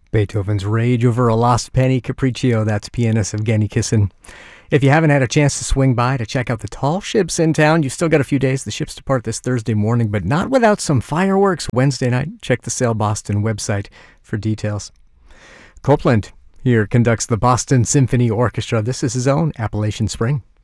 Beethoven's Rage Over a Lost Penny Capriccio, that's pianist Evgeny Kissin. If you haven't had a chance to swing by to check out the tall ships in town, you've still got a few days. The ships depart this Thursday morning, but not without some fireworks Wednesday night. Check the Sail Boston website for details. Copeland here conducts the Boston Symphony Orchestra. This is his own Appalachian Spring.